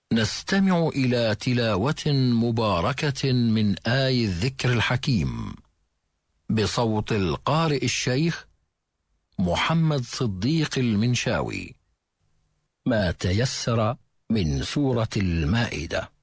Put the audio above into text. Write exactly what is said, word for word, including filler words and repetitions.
نستمع إلى تلاوة مباركة من آي الذكر الحكيم بصوت القارئ الشيخ محمد صديق المنشاوي، ما تيسر من سورة المائدة.